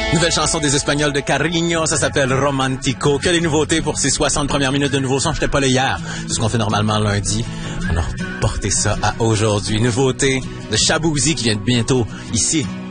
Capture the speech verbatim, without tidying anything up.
Nouvelle chanson des Espagnols de Carigno, ça s'appelle Romantico. Que les nouveautés pour ces soixante premières minutes de nouveau son. J'étais pas là hier. C'est ce qu'on fait normalement lundi. On a reporté ça à aujourd'hui. Nouveauté de Shaboozey qui vient de bientôt ici